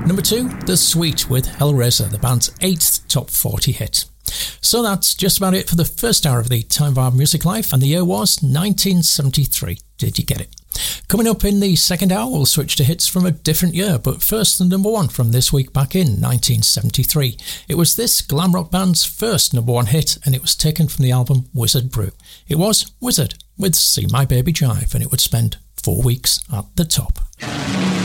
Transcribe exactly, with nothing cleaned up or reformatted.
Number two, The Sweet with Hellraiser, the band's eighth top forty hit. So that's just about it for the first hour of the Time Vibe Music Life, and the year was nineteen seventy-three. Did you get it? Coming up in the second hour, we'll switch to hits from a different year, but first the number one from this week back in nineteen seventy-three. It was this glam rock band's first number one hit, and it was taken from the album Wizard Brew. It was Wizard with See My Baby Jive, and it would spend four weeks at the top.